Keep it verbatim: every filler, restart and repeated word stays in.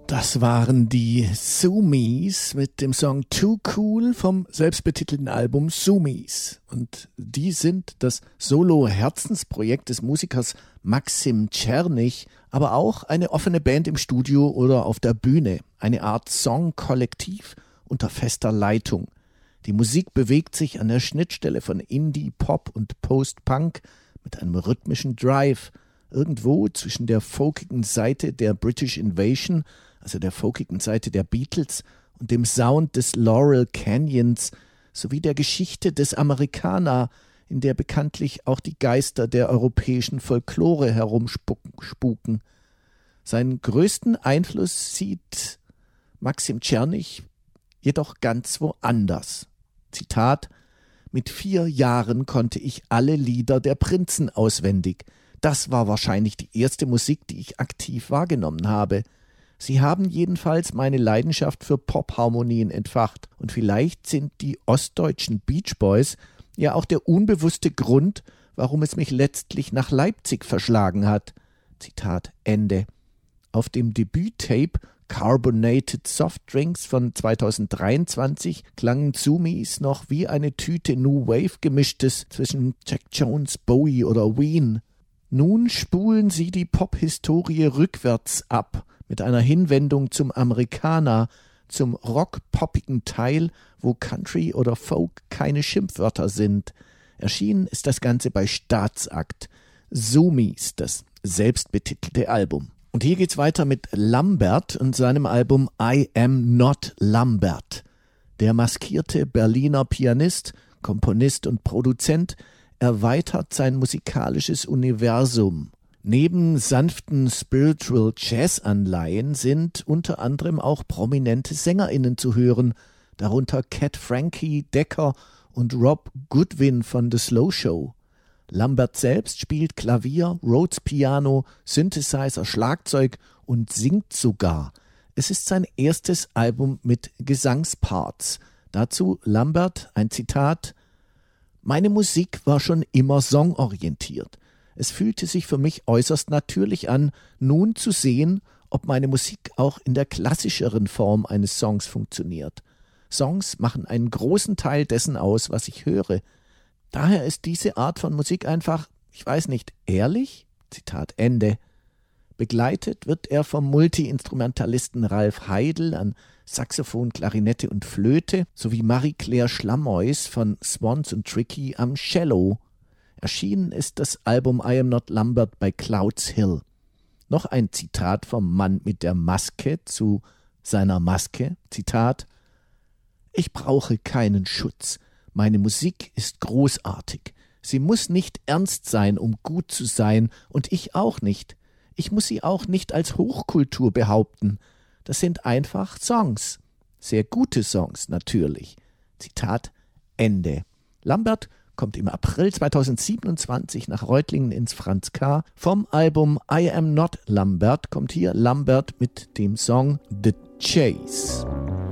Das waren die Sumis mit dem Song Too Cool vom selbstbetitelten Album Sumis. Und die sind das Solo-Herzensprojekt des Musikers Maxim Czernych, aber auch eine offene Band im Studio oder auf der Bühne. Eine Art Songkollektiv unter fester Leitung. Die Musik bewegt sich an der Schnittstelle von Indie, Pop und Post-Punk mit einem rhythmischen Drive. Irgendwo zwischen der folkigen Seite der British Invasion, also der folkigen Seite der Beatles, und dem Sound des Laurel Canyons sowie der Geschichte des Americana, in der bekanntlich auch die Geister der europäischen Folklore herumspuken. Seinen größten Einfluss sieht Maxim Czernych jedoch ganz woanders. Zitat: Mit vier Jahren konnte ich alle Lieder der Prinzen auswendig. Das war wahrscheinlich die erste Musik, die ich aktiv wahrgenommen habe. Sie haben jedenfalls meine Leidenschaft für Popharmonien entfacht. Und vielleicht sind die ostdeutschen Beach Boys ja auch der unbewusste Grund, warum es mich letztlich nach Leipzig verschlagen hat. Zitat Ende. Auf dem Debüttape Carbonated Soft Drinks von zweitausenddreiundzwanzig klangen Sumis noch wie eine Tüte New Wave gemischtes zwischen Jack Jones, Bowie oder Ween. Nun spulen sie die Pop-Historie rückwärts ab, mit einer Hinwendung zum Americana, zum rock-poppigen Teil, wo Country oder Folk keine Schimpfwörter sind. Erschienen ist das Ganze bei Staatsakt. Sumis, das selbstbetitelte Album. Und hier geht's weiter mit Lambert und seinem Album I Am Not Lambert. Der maskierte Berliner Pianist, Komponist und Produzent erweitert sein musikalisches Universum. Neben sanften Spiritual Jazz-Anleihen sind unter anderem auch prominente SängerInnen zu hören, darunter Cat Frankie, Decker und Rob Goodwin von The Slow Show. Lambert selbst spielt Klavier, Rhodes Piano, Synthesizer, Schlagzeug und singt sogar. Es ist sein erstes Album mit Gesangsparts. Dazu Lambert, ein Zitat: Meine Musik war schon immer songorientiert. Es fühlte sich für mich äußerst natürlich an, nun zu sehen, ob meine Musik auch in der klassischeren Form eines Songs funktioniert. Songs machen einen großen Teil dessen aus, was ich höre. Daher ist diese Art von Musik einfach, ich weiß nicht, ehrlich? Zitat Ende. Begleitet wird er vom Multi-Instrumentalisten Ralf Heidel an Saxophon, Klarinette und Flöte sowie Marie-Claire Schlamois von Swans und Tricky am Cello. Erschienen ist das Album I Am Not Lambert bei Clouds Hill. Noch ein Zitat vom Mann mit der Maske zu seiner Maske. Zitat: Ich brauche keinen Schutz. Meine Musik ist großartig. Sie muss nicht ernst sein, um gut zu sein, und ich auch nicht. Ich muss sie auch nicht als Hochkultur behaupten. Das sind einfach Songs. Sehr gute Songs, natürlich. Zitat Ende. Lambert kommt im April zweitausendsiebenundzwanzig nach Reutlingen ins Franz K. Vom Album I Am Not Lambert kommt hier Lambert mit dem Song The Chase.